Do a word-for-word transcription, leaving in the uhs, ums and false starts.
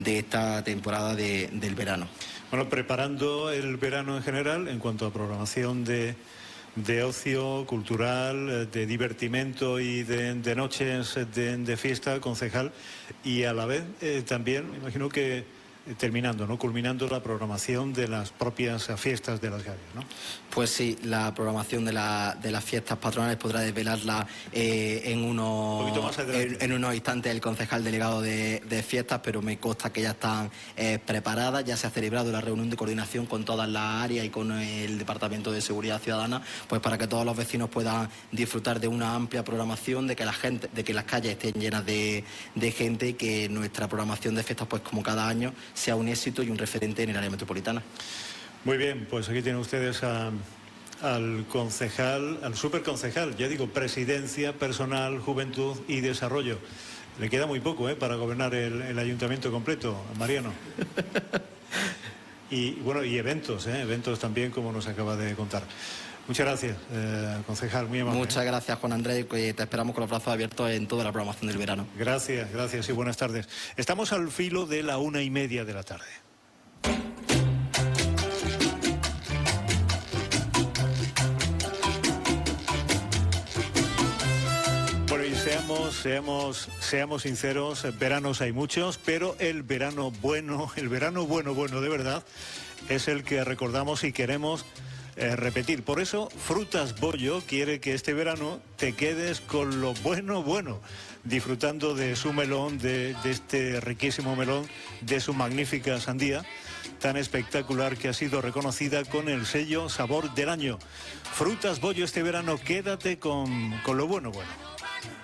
de esta temporada de, del verano. Bueno, preparando el verano en general en cuanto a programación de, de ocio cultural, de divertimento y de, de noches de, de fiesta, concejal, y a la vez eh, también, me imagino que terminando, ¿no? Culminando la programación de las propias fiestas de las Gavias, ¿no? Pues sí, la programación de, la, de las fiestas patronales podrá desvelarla eh, en, unos, Un más en, en unos instantes el concejal delegado de, de fiestas, pero me consta que ya están eh, preparadas. Ya se ha celebrado la reunión de coordinación con todas las áreas y con el Departamento de Seguridad Ciudadana, pues para que todos los vecinos puedan disfrutar de una amplia programación, de que la gente, de que las calles estén llenas de, de gente y que nuestra programación de fiestas, pues como cada año, sea un éxito y un referente en el área metropolitana. Muy bien, pues aquí tienen ustedes a, al concejal, al superconcejal, ya digo, Presidencia, Personal, Juventud y Desarrollo. Le queda muy poco ¿eh? para gobernar el, el ayuntamiento completo, Mariano. Y bueno, y eventos, ¿eh? eventos también, como nos acaba de contar. Muchas gracias, eh, concejal, muy amable. Muchas gracias, Juan Andrés, que te esperamos con los brazos abiertos en toda la programación del verano. Gracias, gracias y buenas tardes. Estamos al filo de la una y media de la tarde. Bueno, y seamos, seamos, seamos sinceros, veranos hay muchos, pero el verano bueno, el verano bueno, bueno de verdad, es el que recordamos y queremos Eh, repetir. Por eso Frutas Bollo quiere que este verano te quedes con lo bueno, bueno, disfrutando de su melón, de, de este riquísimo melón, de su magnífica sandía, tan espectacular que ha sido reconocida con el sello Sabor del Año. Frutas Bollo este verano, quédate con, con lo bueno, bueno.